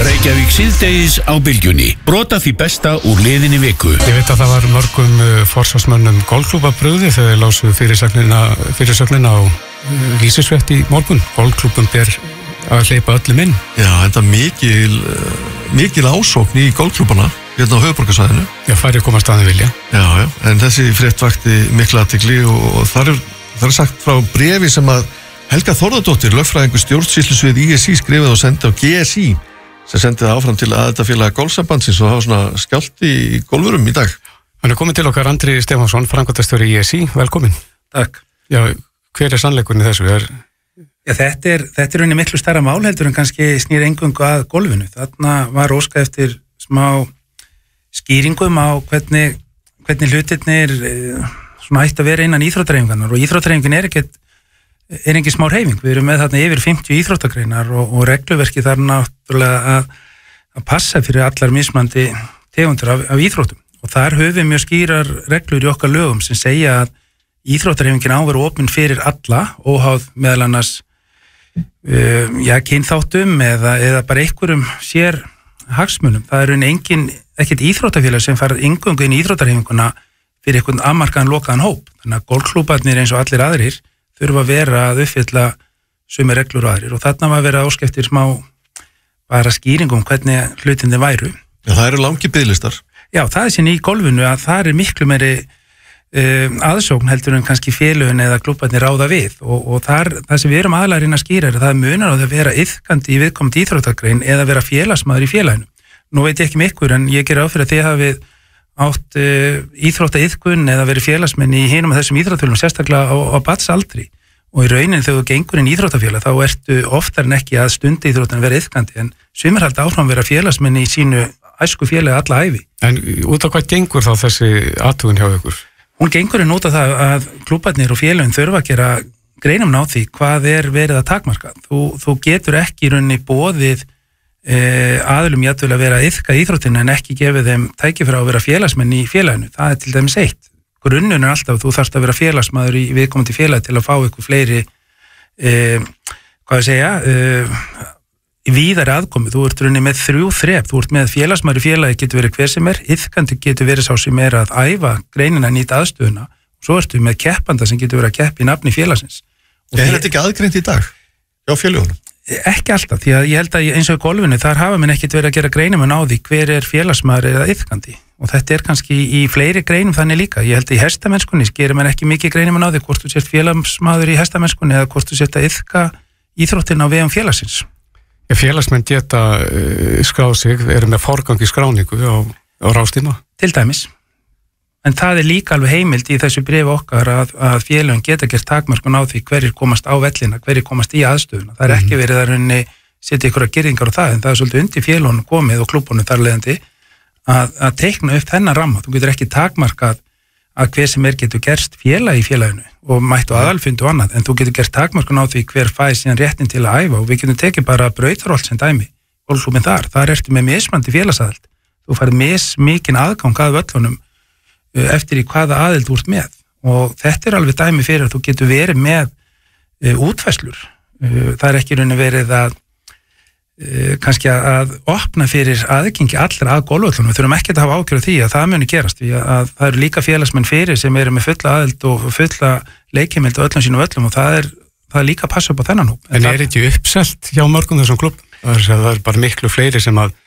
Reykjavík síðdegis á bylgjunni. Brota því besta úr liðinni viku. Ég veit að það var mörgum forsvarsmönnum golfklúba brugði þegar þeir lásu fyrirsögnina á Vísisvett í morgun. Golfklúbum ber að hleypa öllum inn. Já, þetta mikil ásókn í golfklúbana hérna á höfuðborgarsvæðinu. Já, færri koma staðin vilja. Já, en þessi frétt vakti mikla athygli og þar er sagt frá bréfi sem að Helga Þórðardóttir, lögfræðingur stjórnsýslusvið ISI, skrifaði og sendi á GSI sem sendi það áfram til aðildarfélaga golfsambandsins og það var svona skjálfti í golfurum í dag. Hann er komin til okkar Andri Stefánsson, framkvæmdastjóri ISI, velkomin. Takk. Já, hver er sannleikurinn í þessu? Já, þetta er rauninni miklu stærra mál heldur en kannski snýr eingöngu að golfinu. Þarna var óskað eftir smá skýringum á hvernig hlutirnir svona ætti að vera innan íþróttahreyfingarnar og íþróttahreyfingin er engin smá hreyfing. Við erum með þarna yfir 50 íþróttagreinar og regluverki þar náttúrulega að passa fyrir allar mismandi tegundur af íþróttum og þar höfum við mjög skýrar reglur í okkar lögum sem segja að íþróttahreyfingin á að vera opin fyrir alla óháð meðal annars kynþáttum eða bara einhverjum sér hagsmunum. Það er ekkert íþróttafélag sem fara inngöngu inn í íþróttahreyfinguna fyrir einhvern afmarkaðan lokaðan hóp. Þannig að golfklúbarnir eins og allir aðrir þurfa að vera að uppfylla sumir reglur og aðrir og þarna var verið að óska eftir smá bara skýringum hvernig hlutinni væru. Já, það eru langi biðlistar. Já, það er sín í golfinu að það er miklu meiri aðsókn heldur en kannski félögin eða klúbarnir ráða við og það sem við erum aðalega að skýra er að það munar á því að vera iðkandi í viðkomandi íþróttagrein eða vera félagsmaður í félaginu. Nú veit ég ekki ykkur en ég ger ráð fyrir að þið hafið átt íþróttaiðkun eða verið félagsmenn í hinum af þessum íþróttafélagum sérstaklega á barnsaldri og í raunin þegar þú gengur inn í íþróttafélag þá ertu oftar en ekki að stunda íþróttan að vera iðkandi en sumir halda áfram vera félagsmenn í sínu æsku félagi alla ævi. En út af hvað gengur þá þessi athugun hjá ykkur? Hún gengur út af það að klúbarnir og félagin þurfa að gera greinum á því hvað er verið að takmarka. Þú getur ekki í rauninni boðið aðlum jafnvel að vera iðka íþróttina en ekki gefið þeim tækifæri á að vera félagsmenn í félaginu. Það er til dæmis eitt. Grunnun er alltaf þú þarfst að vera félagsmaður í viðkomandi félagi til að fá ykkur fleiri víðari aðkomi. Þú ert rauninni með 3 þrep. Þú ert með félagsmaður í félagi getur verið hver sem er, iðkandi getur verið sá sem er að æfa greinina nýta aðstöðuna og svo ertu með keppanda sem getur verið að keppa í nafni félagsins. Er þetta ekki aðgreint í dag hjá félögunum? Ekki alltaf, því að ég held að eins og í golfinu þar hafa menn ekkert verið að gera greinum á því hver er félagsmaður eða iðkandi og þetta er kannski í fleiri greinum þannig líka. Ég held að í hestamennskunni gerir menn ekki mikið greinum á því hvort þú sért félagsmaður í hestamennskunni eða hvort þú sért að iðka íþróttin á vegum félagsins. Félagsmenn geta skráð sig, eru með forgang í skráningu á rástíma? Til dæmis. En það er líka alveg heimild í þessu bréfi okkar að félögin geta gert takmörkun á því hverjir komast á vellina, hverjir komast í aðstöðuna. Það er ekki verið að rauninni setja ykkur að girðingar á það, en það er svolítið undir félögunum komið og klúbunum þar leiðandi að teikna upp þennan ramma. Þú getur ekki takmarkað að hver sem getur gerst félagi í félaginu og mættu aðalfundi og annað, en þú getur gert takmörkun á því hver fæði síðan réttin til að æfa og við getum tekið bara Brautarholt sem dæmi, golfklúbbinn þar ertu með mismandi félagsaðild. Þú færð mismikinn aðgang að völlunum eftir í hvaða aðild þú ert með og þetta er alveg dæmi fyrir að þú getur verið með útfærslur. Það er ekki rauninni verið að kannski að opna fyrir aðgengi allra að golfvöllunum. Við þurfum ekki að hafa ágjörð því að það muni gerast því að það eru líka félagsmenn fyrir sem eru með fulla aðild og fulla leikheimild og öllum sínum völlum og það er líka að passa upp á þennan hóp. En er ekki uppselt hjá mörgum þessum klubb? Það er bara miklu fleiri sem að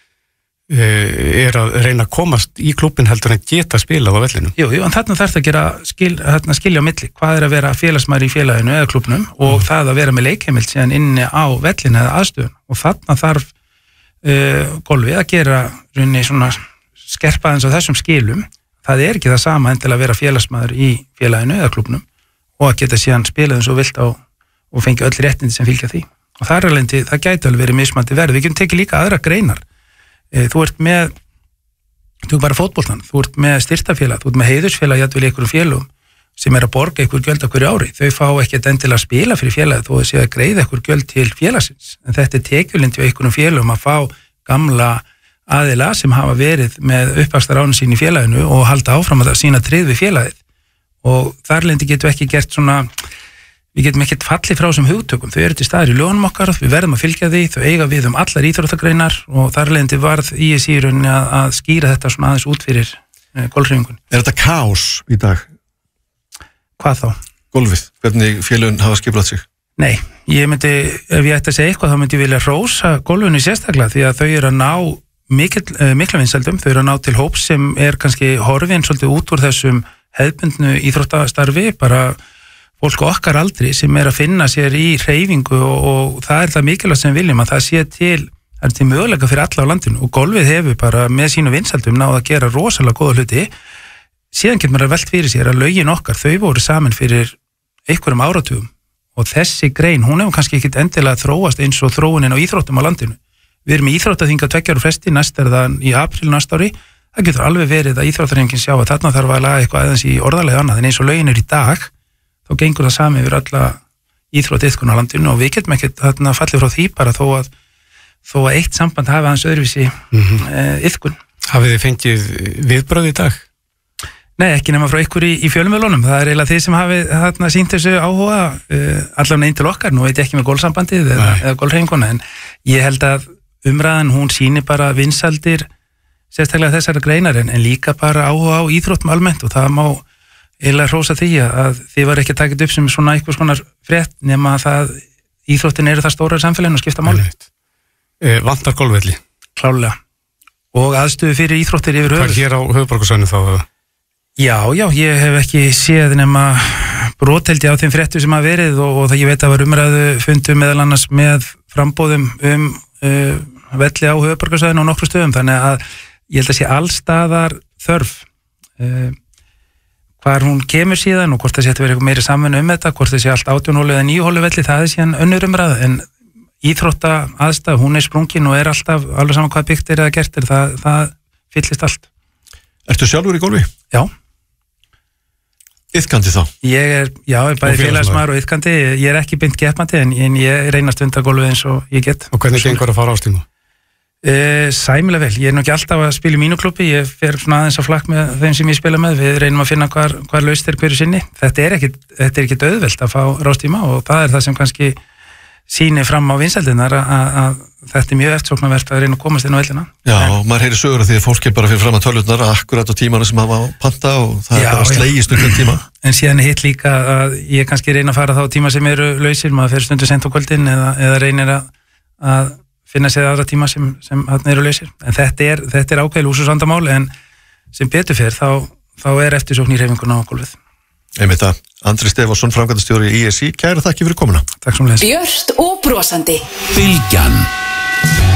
að reyna að komast í klubbin heldur en geta spilað á vellinu. Jú, en þarna þarf það að skilja á milli. Hvað er að vera félagsmaður í félaginu eða klubbnum og það að vera með leikheimild síðan inni á vellinu eða aðstöðun. Og þarna þarf golfið að gera rauninni svona skerpaðins á þessum skilum. Það er ekki það sama endilega að vera félagsmaður í félaginu eða klubbnum og að geta síðan spilað eins og vilt á og fengja öll réttindi sem fylgja því. Og það gæti alveg verið mismandi verð. Við getum tekið líka aðra greinar. Þú ert bara fótboltan, þú ert með styrktafélag, þú ert með heiðursfélag jafnvel í einhverjum félagum sem er að borga einhver gjöld á hverju ári. Þau fá ekkert endilega að spila fyrir félagið þó að sé að greiða einhver gjöld til félagsins. En þetta er tekjulind hjá einhverjum félagum að fá gamla aðila sem hafa verið með uppvaxtaránu sín í félaginu og halda áfram að sína tryggð við félagið. Og þarlendi getur ekki gert svona við getum ekkert fallið frá þessum hugtökum, þau eru til staðar í lögunum okkar, við verðum að fylgja því, þau eiga við allar íþróttagreinar og þar leiðandi varð ISÍ í rauninni að skýra þetta svona aðeins út fyrir golfhreyfingunni. Er þetta kaos í dag? Hvað þá? Golfið, hvernig félögin hafa skipulagt sig? Nei, ef ég ætti að segja eitthvað þá myndi ég vilja hrósa golfinu sérstaklega því að þau eru að ná mikla vinsældum, þau eru að ná til hóps sem er kannski horfin svolítið út úr þessum hefðbundnu íþróttastarfi, bara fólk okkar aldri sem er að finna sér í hreyfingu og það er það mikilvægt sem við viljum að það sé til möguleika fyrir alla á landinu og golfið hefur bara með sínu vinsældum náð að gera rosalega góða hluti. Síðan getur maður að velt fyrir sér að lögin okkar, þau voru saman fyrir einhverjum áratugum og þessi grein, hún hefur kannski ekkit endilega þróast eins og þróunin á íþróttum á landinu. Við erum í íþróttaþinga 2 ára fresti, næst er það í apríl næsta ári. Það getur alveg verið að íþróttahreyfingin sjá að þarna þarf að laga eitthvað aðeins í orðalega annað en eins og lögin er í dag, þá gengur það sami yfir alla íþróttaiðkun á landinu og við getum ekkert þarna fallið frá því bara þó að eitt samband hafi aðeins öðruvísi iðkun. Hafið þið fengið viðbrögð í dag? Nei, ekki nema frá ykkur í fjölmiðlunum. Það er eiginlega þið sem hafið þarna sýnt þessu áhuga allavega inn til okkar, nú veit ég ekki með golfsambandið eða golfhreyfinguna, en ég held að umræðan hún sýnir bara vinsældir sérstaklega þessara greinar en líka bara áhuga á íþróttum almennt og það má eiginlega hrósa því að þið var ekki að taka þetta upp sem svona einhvers konar frétt nema að íþróttin eru það stóra í samfélaginu og skipta máli. Vantar golfvelli? Klárlega. Og aðstöðu fyrir íþróttir yfir höfuð. Hvað hér á höfuðborgarsvæðinu þá? Já, ég hef ekki séð nema broteldi á þeim fréttu sem hafa verið og það ég veit að var umræðu fundu meðal annars með frambóðum velli á höfuðborgarsvæðinu og nokkru stöðum, þannig að ég held að sé allstaðar þörf. Hvar hún kemur síðan og hvort það sé að vera eitthvað meiri samvinnu þetta, hvort það sé allt 18 hólu eða 9 hólu velli, það er síðan önnur umræða, en íþrótta aðstæð, hún er sprungin og er alltaf alveg saman hvað byggt er eða gert er, það fyllist allt. Ertu sjálfur í golfi? Já. Iðkandi þá? Ég er bæði félagsmaður og iðkandi, ég er ekki beint keppandi en ég reyna að stunda golfið eins og ég get. Og hvernig gengur að fara ástíma? Sæmilega vel, ég er nú ekki alltaf að spila í mínu klubbi, ég fer svona aðeins á flakk með þeim sem ég spila með, við reynum að finna hvar laust er hverju sinni. Þetta er ekki auðvelt að fá rástíma og það er það sem kannski sýnir fram á vinsældirnar að þetta er mjög eftirsóknarvert að reyna að komast inn á vellina. Já, og maður heyri sögur af því að fólk er bara fyrir fram að tölvurnar akkurat á tímanu sem hafa á panta og það er bara slegist um hvern tíma. En síðan er hitt líka að ég kannski reyna að fara þá tíma sem eru lausir, maður fer stundu sent á kvöldin eða reynir að finna sér aðra tíma sem hann eru lausir. En þetta er ákveðið lúxusvandamál en sem betur fer þá er eftirsókn í hreyfinguna á gólfið. Einmitt að Andri Stefánsson, framkvæmdastjóri í ISÍ, kæra þakki fyrir komuna. Takk sem leys. Björt og brosandi. Bylgjan.